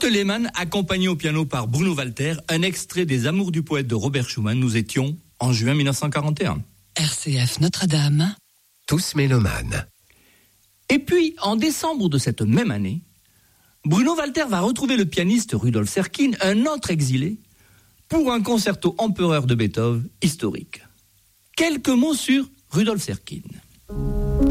Kurt Lehmann, accompagné au piano par Bruno Walter, un extrait des Amours du poète de Robert Schumann. Nous étions en juin 1941. RCF Notre-Dame. Tous mélomanes. Et puis, en décembre de cette même année, Bruno Walter va retrouver le pianiste Rudolf Serkin, un autre exilé, pour un concerto empereur de Beethoven historique. Quelques mots sur Rudolf Serkin.